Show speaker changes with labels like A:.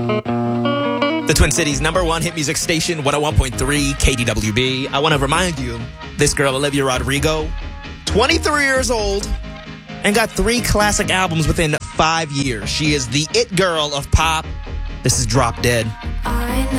A: The Twin Cities' #1 hit music station, 101.3 KDWB. I want to remind you, this girl, Olivia Rodrigo, 23 years old, and got 3 classic albums within 5 years. She is the it girl of pop. This is Drop Dead.